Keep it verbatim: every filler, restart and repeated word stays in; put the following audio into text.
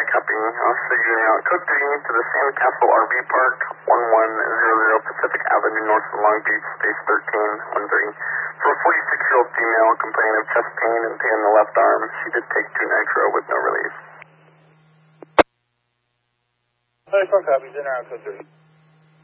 copy. I'll show you now. Code three to the Sandcastle R V Park, one one zero zero Pacific Avenue, north of Long Beach, space thirteen one three. For a forty-six-year-old female complaining of chest pain and pain in the left arm, she did take two nitro with no relief. Nice one, copy. In or out, code three.